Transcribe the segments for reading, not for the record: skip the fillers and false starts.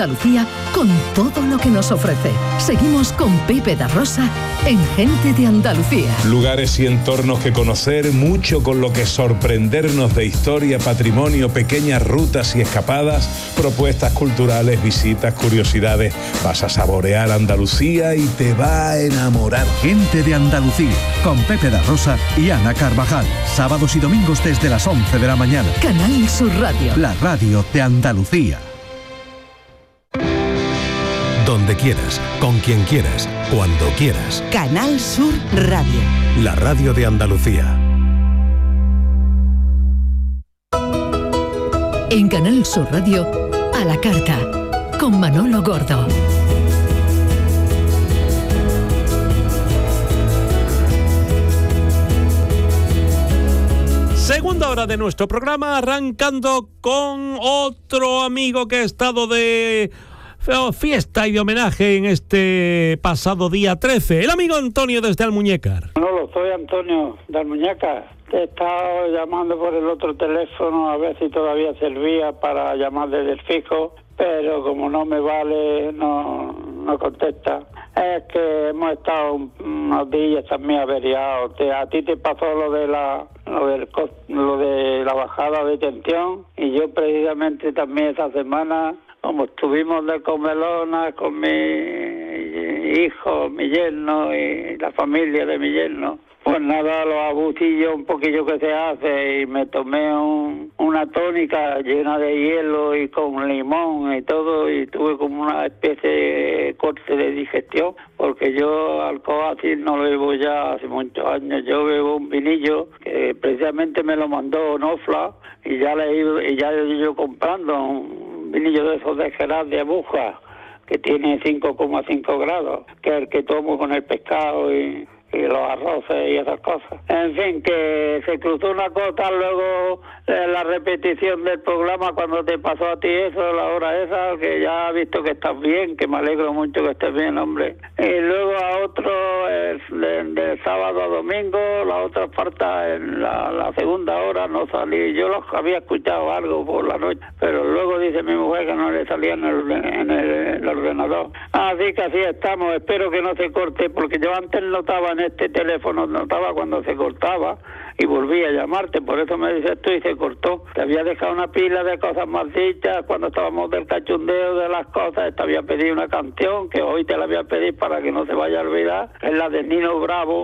Andalucía con todo lo que nos ofrece. Seguimos con Pepe da Rosa en Gente de Andalucía. Lugares y entornos que conocer, mucho con lo que sorprendernos de historia, patrimonio, pequeñas rutas y escapadas, propuestas culturales, visitas, curiosidades. Vas a saborear Andalucía y te va a enamorar. Gente de Andalucía con Pepe da Rosa y Ana Carvajal. Sábados y domingos desde las 11 de la mañana. Canal Sur Radio. La radio de Andalucía. Donde quieras, con quien quieras, cuando quieras. Canal Sur Radio. La radio de Andalucía. En Canal Sur Radio, a la carta, con Manolo Gordo. Segunda hora de nuestro programa, arrancando con otro amigo que ha estado de fiesta y de homenaje en este pasado día 13. El amigo Antonio desde Almuñécar. Soy Antonio de Almuñécar. Te he estado llamando por el otro teléfono a ver si todavía servía para llamar desde el fijo, pero como no me vale, no contesta. Es que hemos estado unos días también averiados. A ti te pasó lo de la bajada de tensión, y yo precisamente también esa semana, como estuvimos de comelona con mi hijo, mi yerno y la familia de mi yerno, pues nada, los abusillos un poquillo que se hace, y me tomé una tónica llena de hielo y con limón y todo, y tuve como una especie de corte de digestión, porque yo alcohol así no lo bebo ya hace muchos años. Yo bebo un vinillo que precisamente me lo mandó Nofla, y ya he ido comprando un vinillo de esos de Gerard de Abuja, que tiene 5,5 grados, que es el que tomo con el pescado y los arroces y esas cosas. En fin, que se cruzó una cosa luego la repetición del programa cuando te pasó a ti eso, la hora esa, que ya he visto que estás bien, que me alegro mucho que estés bien, hombre. Y luego a otro, del sábado a domingo, la otra parte en la segunda hora no salí. Yo los había escuchado algo por la noche, pero luego dice mi mujer que no le salía en el ordenador. Así que así estamos. Espero que no se corte, porque yo antes notaba en este teléfono, notaba cuando se cortaba y volví a llamarte, por eso me dices tú y se cortó. Te había dejado una pila de cosas más dichas cuando estábamos del cachondeo de las cosas. Te había pedido una canción que hoy te la voy a pedir para que no se vaya a olvidar, es la de Nino Bravo,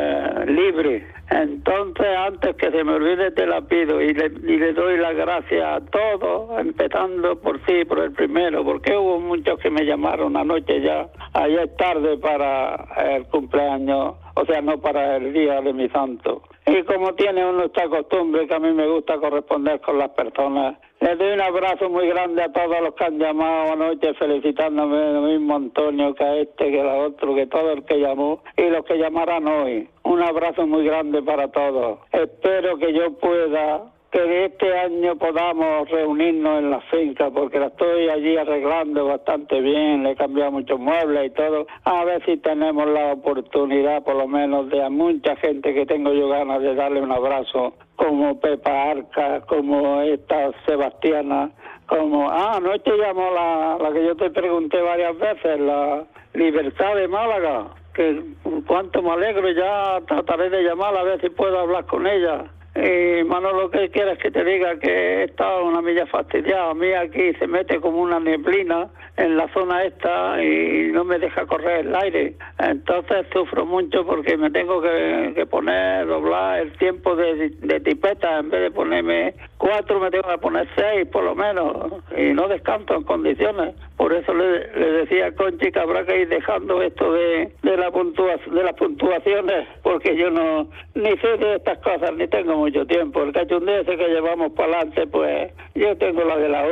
Libre. Entonces, antes que se me olvide, te la pido y le doy las gracias a todos, empezando por sí, por el primero, porque hubo muchos que me llamaron anoche ya, ayer tarde, para el cumpleaños, o sea, no para el día de mi santo. Y como tiene uno esta costumbre, que a mí me gusta corresponder con las personas, les doy un abrazo muy grande a todos los que han llamado anoche, felicitándome, lo mismo Antonio, que a este, que a otro, que todo el que llamó, y los que llamarán hoy. Un abrazo muy grande para todos. Espero que yo pueda, que este año podamos reunirnos en la finca, porque la estoy allí arreglando bastante bien, le he cambiado muchos muebles y todo, a ver si tenemos la oportunidad, por lo menos, de a mucha gente que tengo yo ganas de darle un abrazo, como Pepa Arca, como esta Sebastiana, como, anoche llamó la que yo te pregunté varias veces, la Libertad de Málaga, que cuánto me alegro, ya trataré de llamarla a ver si puedo hablar con ella. Y Manolo, ¿qué quieres que te diga? Que he estado una milla fastidiada. A mí aquí se mete como una neblina en la zona esta y no me deja correr el aire. Entonces sufro mucho porque me tengo que doblar el tiempo de tipeta. En vez de ponerme 4, me tengo que poner 6 por lo menos. Y no descanso en condiciones. Por eso le decía a Conchi que habrá que ir dejando esto de las puntuaciones, porque yo ni sé de estas cosas, ni tengo mucho tiempo. El cachondeo ese que llevamos para adelante, pues yo tengo la de la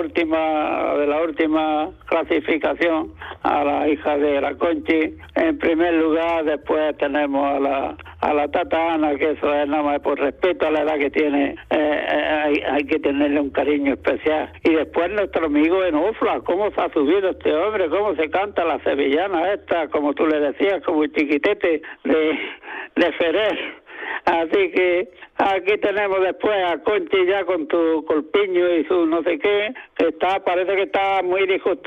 última clasificación, a la hija de la Conchi en primer lugar. Después tenemos a la Tata Ana, que eso es nada más por respeto a la edad que tiene, hay que tenerle un cariño especial. Y después nuestro amigo Enofla, cómo se ha subido este hombre, cómo se canta la sevillana esta, como tú le decías, como chiquitete de Ferrer. Así que aquí tenemos después a Conchi ya con tu colpiño y su no sé qué, que parece que está muy disgustado